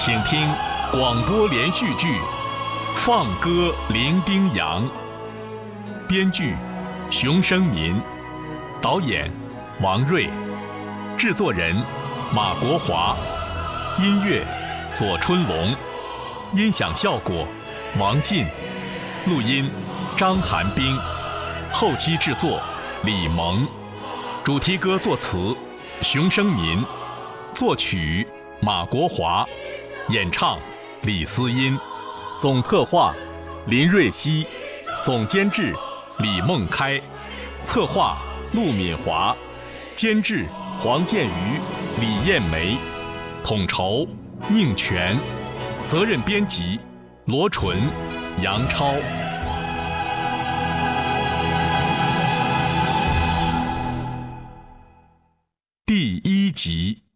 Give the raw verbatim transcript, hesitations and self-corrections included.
请听广播连续剧《放歌伶仃洋》，编剧熊生民，导演王瑞，制作人马国华，音乐左春龙，音响效果王进，录音张寒冰，后期制作李萌，主题歌作词熊生民，作曲马国华，演唱李思音，总策划林瑞熙，总监制李梦开，策划陆敏华，监制黄建瑜、李艳梅，统筹宁全，责任编辑罗纯、杨超。第一集。